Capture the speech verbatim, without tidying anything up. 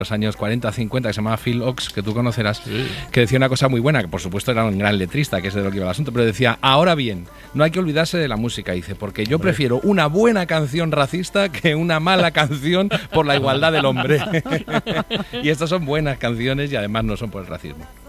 los años cuarenta, cincuenta, que se llamaba Phil Ochs, que tú conocerás, sí. Que decía una cosa muy buena, que por supuesto era un gran letrista, que es de lo que iba el asunto, pero decía, ahora bien, no hay que olvidarse de la música, dice, porque yo hombre. prefiero una buena canción racista que una mala canción por la igualdad del hombre. Y estas son buenas canciones y además no son por el racismo.